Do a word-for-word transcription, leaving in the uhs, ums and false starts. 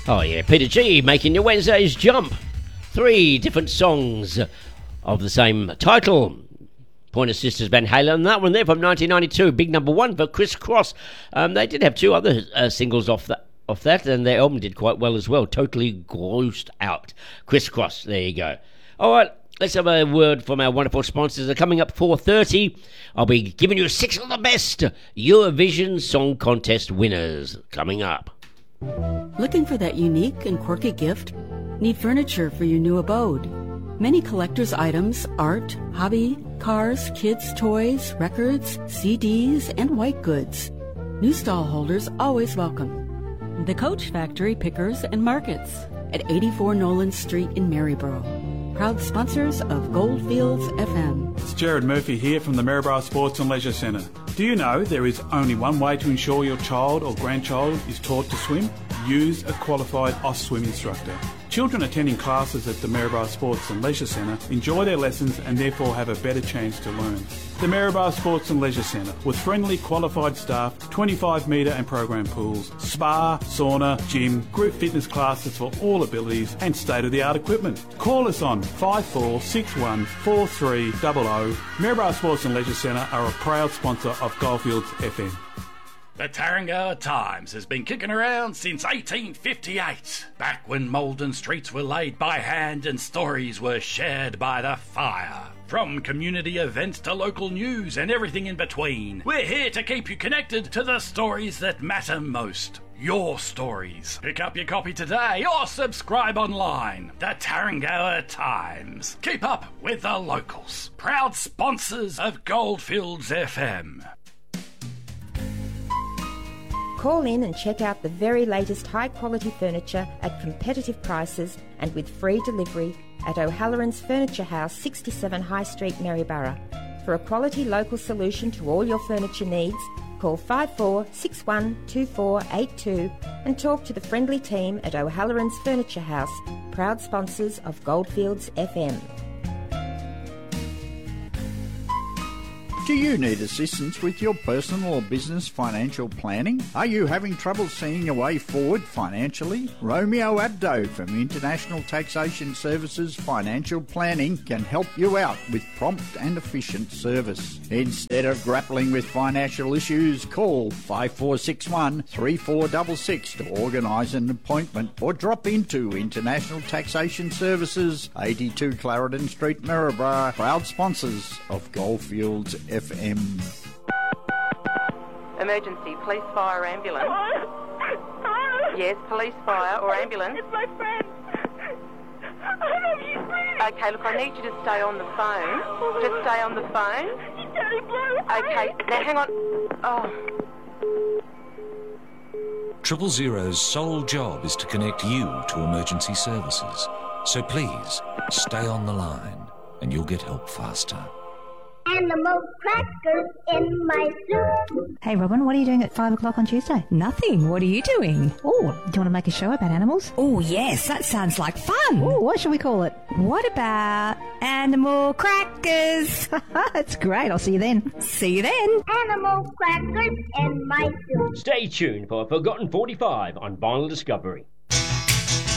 Oh yeah, Peter G making your Wednesdays jump. Three different songs of the same title. Pointer Sisters Van Halen, that one there from nineteen ninety-two, big number one for Criss Cross. Um, they did have two other uh, singles off that, off that, and their album did quite well as well. Totally grossed out. Criss Cross, there you go. All right, let's have a word from our wonderful sponsors. They're coming up four thirty. I'll be giving you six of the best Eurovision Song Contest winners coming up. Looking for that unique and quirky gift? Need furniture for your new abode? Many collector's items, art, hobby, cars, kids' toys, records, C Ds, and white goods. New stall holders always welcome. The Coach Factory Pickers and Markets at eighty-four Nolan Street in Maryborough. Proud sponsors of Goldfields F M. It's Jared Murphy here from the Maryborough Sports and Leisure Centre. Do you know there is only one way to ensure your child or grandchild is taught to swim? Use a qualified off-swim instructor. Children attending classes at the Maryborough Sports and Leisure Centre enjoy their lessons and therefore have a better chance to learn. The Maryborough Sports and Leisure Centre, with friendly, qualified staff, twenty-five metre and program pools, spa, sauna, gym, group fitness classes for all abilities and state-of-the-art equipment. Call us on five four six one four three zero zero. Maryborough Sports and Leisure Centre are a proud sponsor of Goldfields F M. The Tarrangower Times has been kicking around since eighteen fifty-eight, back when Maldon streets were laid by hand and stories were shared by the fire. From community events to local news and everything in between, we're here to keep you connected to the stories that matter most. Your stories. Pick up your copy today or subscribe online. The Tarrangower Times. Keep up with the locals. Proud sponsors of Goldfields F M. Call in and check out the very latest high-quality furniture at competitive prices and with free delivery at O'Halloran's Furniture House, sixty-seven High Street, Maryborough. For a quality local solution to all your furniture needs, call five four six one two four eight two and talk to the friendly team at O'Halloran's Furniture House, proud sponsors of Goldfields F M. Do you need assistance with your personal or business financial planning? Are you having trouble seeing your way forward financially? Romeo Abdo from International Taxation Services Financial Planning can help you out with prompt and efficient service. Instead of grappling with financial issues, call five four six one three four six six to organise an appointment or drop into International Taxation Services, eighty-two Clarendon Street, Maryborough, proud sponsors of Goldfields F M. Emergency, police, fire, ambulance. Hello? Hello? Yes, police, fire or ambulance. It's my friend. I love you, please. Okay, look, I need you to stay on the phone. Just stay on the phone. He's Daddy Blue. Okay, now hang on. Oh. Triple Zero's sole job is to connect you to emergency services. So please, stay on the line and you'll get help faster. Animal crackers in my soup. Hey Robin, what are you doing at five o'clock on Tuesday? Nothing. What are you doing? Oh, do you want to make a show about animals? Oh yes, that sounds like fun. Oh, what should we call it? What about Animal Crackers? That's great. I'll see you then. See you then. Animal crackers in my soup. Stay tuned for Forgotten forty-five on Vinyl Discovery.